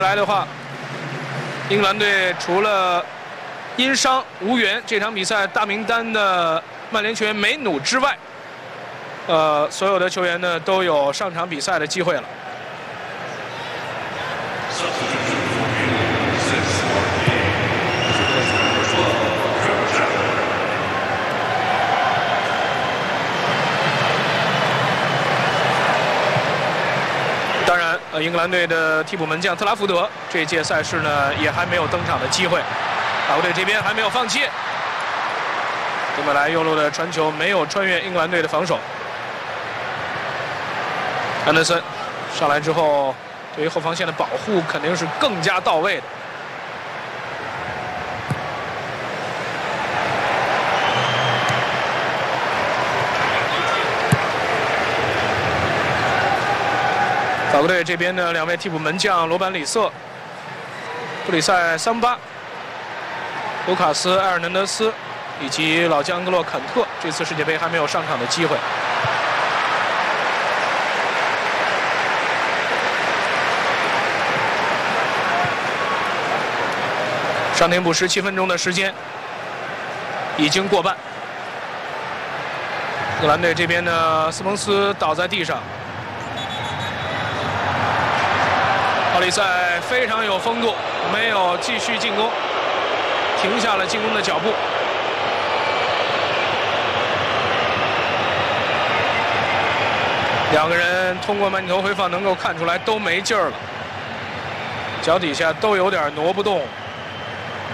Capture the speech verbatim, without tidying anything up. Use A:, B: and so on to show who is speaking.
A: 来的话，英格兰队除了因伤无缘这场比赛大名单的曼联球员梅努之外，呃，所有的球员呢都有上场比赛的机会了。 当然，呃，英格兰队的替补门将特拉福德这届赛事呢也还没有登场的机会。法国队这边还没有放弃，德米莱右路的传球没有穿越英格兰队的防守。安德森上来之后，对于后防线的保护肯定是更加到位的。 法国队这边的两位替补门将罗班里瑟、布里塞桑巴、卢卡斯埃尔南德斯以及老将安格洛坎特，这次世界杯还没有上场的机会。上庭补时七分钟的时间已经过半。英格兰队这边呢，斯彭斯倒在地上。 奥里塞非常有风度，没有继续进攻，停下了进攻的脚步。两个人通过慢镜头回放能够看出来都没劲儿了，脚底下都有点挪不动。